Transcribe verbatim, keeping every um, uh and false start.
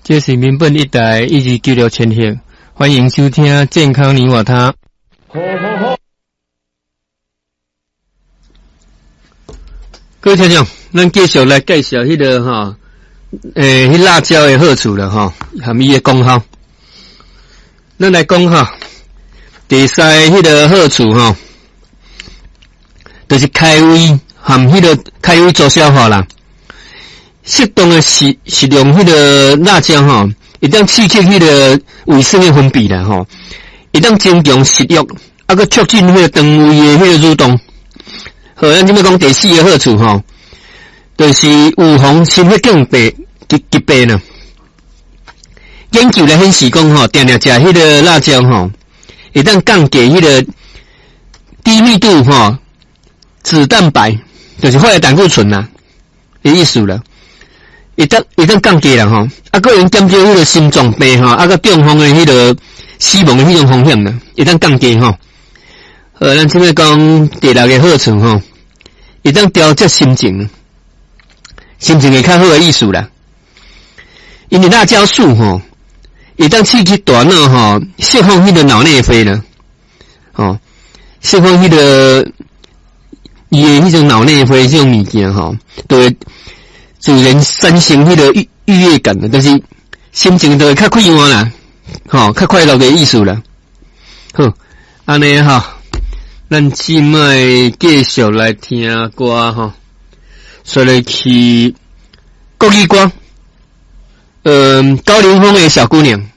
这是民本一台一级九六千赫，欢迎收听健康你我他。好好好，各位听众，咱继续来介绍迄、那个哈，诶、欸，迄辣椒的好处了哈，含伊的功效。咱来讲哈，第三迄个好处哈，就是开胃，含迄个开胃助消化啦。适当的食食用迄个辣椒吼，会当刺激迄个胃酸的分泌啦吼，会当增强食欲，啊个促进迄个肠胃的迄个蠕动。好，咱即么讲第四个好处吼，就是预防心血管病疾疾病啦。研究来显示讲吼，定定食迄个辣椒吼，会当降低迄个低密度吼脂蛋白，就是坏的胆固醇啦的意思啦。会当会当降低啦吼，啊个人减少迄个心脏病吼，啊个中风的迄个死亡的迄种风险啦，会当降低吼。呃，咱即个讲第六个好处吼，会当调节心情，心情会较好的意思啦。因为辣椒素吼，会当刺激大脑吼，释放迄个脑内啡啦，吼，释放迄个伊的迄种脑内啡这种物件吼，都会自然产生迄个愉愉悦感的，但是心情都会较快活啦，吼，较快乐的意思啦。好，安尼哈，咱即摆继续来听歌吼，说来去国语歌，呃，高凌风的小姑娘。